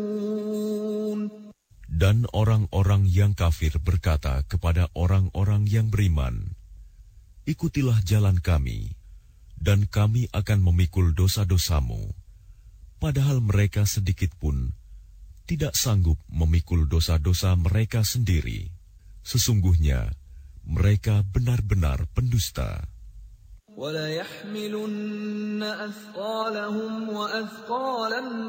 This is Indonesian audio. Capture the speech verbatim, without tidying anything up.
Dan orang-orang yang kafir berkata kepada orang-orang yang beriman, "Ikutilah jalan kami, dan kami akan memikul dosa-dosamu." Padahal mereka sedikit pun tidak sanggup memikul dosa-dosa mereka sendiri. Sesungguhnya mereka benar-benar pendusta. وَلَيَحْمِلُنَّ أَثْقَالَهُمْ وَأَثْقَالًا